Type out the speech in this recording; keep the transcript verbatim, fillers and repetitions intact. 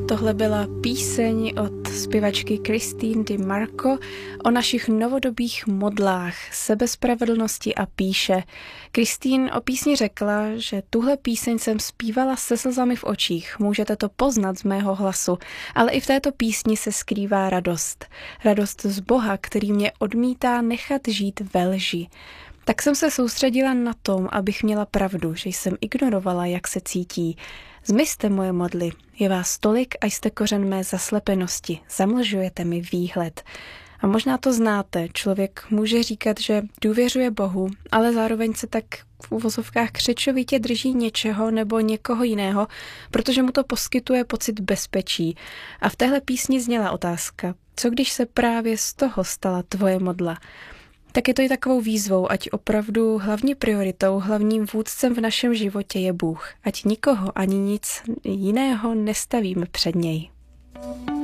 Tohle byla píseň od zpěvačky Christine Di Marco o našich novodobých modlách, sebespravedlnosti a píše. Christine o písni řekla, že tuhle píseň jsem zpívala se slzami v očích. Můžete to poznat z mého hlasu, ale i v této písni se skrývá radost. Radost z Boha, který mě odmítá nechat žít ve lži. Tak jsem se soustředila na tom, abych měla pravdu, že jsem ignorovala, jak se cítí. Zmizte moje modly, je vás tolik a jste kořen mé zaslepenosti, zamlžujete mi výhled. A možná to znáte, člověk může říkat, že důvěřuje Bohu, ale zároveň se tak v uvozovkách křečovitě drží něčeho nebo někoho jiného, protože mu to poskytuje pocit bezpečí. A v téhle písni zněla otázka, co když se právě z toho stala tvoje modla? Tak je to i takovou výzvou, ať opravdu hlavní prioritou, hlavním vůdcem v našem životě je Bůh. Ať nikoho ani nic jiného nestavíme před něj.